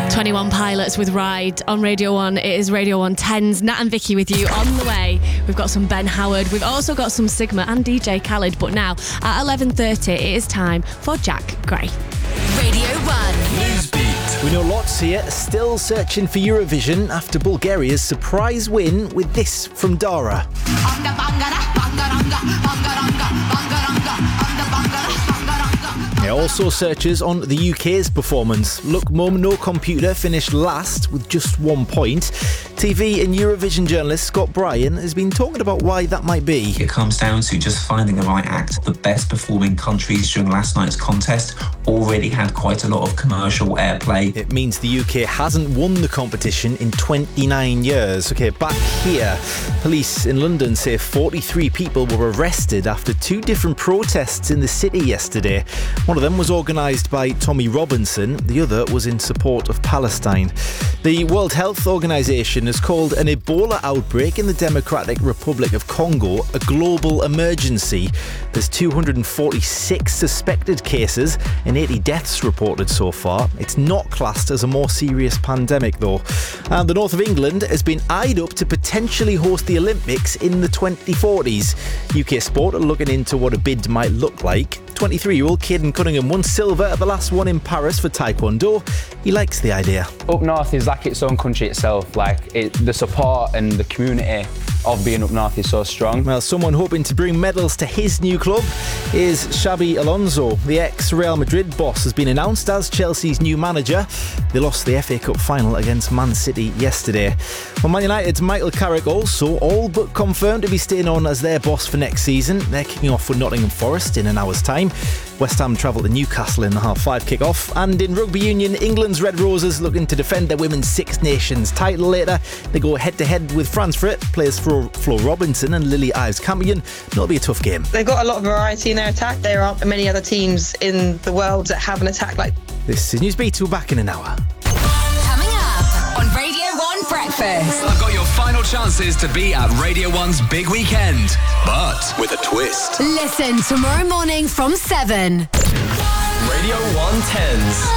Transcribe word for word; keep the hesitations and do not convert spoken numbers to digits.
twenty-one Pilots with Ride on Radio one. It is Radio one ten's Nat and Vicky with you on the way. We've got some Ben Howard. We've also got some Sigma and D J Khaled. But now at eleven thirty, it is time for Jack Gray. Radio one. Newsbeat. We know lots here are still searching for Eurovision after Bulgaria's surprise win with this from Dara. Yeah, also searches on the U K's performance. Look Mum, No Computer finished last with just one point. T V and Eurovision journalist Scott Bryan has been talking about why that might be. It comes down to just finding the right act. The best performing countries during last night's contest already had quite a lot of commercial airplay. It means the U K hasn't won the competition in twenty-nine years. Okay, back here, police in London say forty-three people were arrested after two different protests in the city yesterday. One of them was organised by Tommy Robinson, the other was in support of Palestine. The World Health Organization has called an Ebola outbreak in the Democratic Republic of Congo a global emergency. There's two hundred forty-six suspected cases and eighty deaths reported so far. It's not classed as a more serious pandemic though. And the north of England has been eyed up to potentially host the Olympics in the twenty forties. U K Sport are looking into what a bid might look like. twenty-three-year-old Caden Cunningham won silver at the last one in Paris for Taekwondo. He likes the idea. Up north is like its own country itself. Like it, the support and the community of being up north is so strong. Well, someone hoping to bring medals to his new club is Xabi Alonso. The ex-Real Madrid boss has been announced as Chelsea's new manager. They lost the F A Cup final against Man City yesterday. Well, Man United's Michael Carrick also all but confirmed to be staying on as their boss for next season. They're kicking off with Nottingham Forest in an hour's time. West Ham travel to Newcastle in the half-five kick-off. And in rugby union, England's Red Roses looking to defend their Women's Six Nations title later. They go head-to-head with France for it. Players Flo, Flo Robinson and Lily Ives-Campion. It'll be a tough game. They've got a lot of variety in their attack. There aren't many other teams in the world that have an attack like... This is Newsbeat. We're back in an hour. Coming up on Radio one Breakfast. I've got your final chances to be at Radio one's big weekend, but with a twist. Listen tomorrow morning from seven. Radio one ten's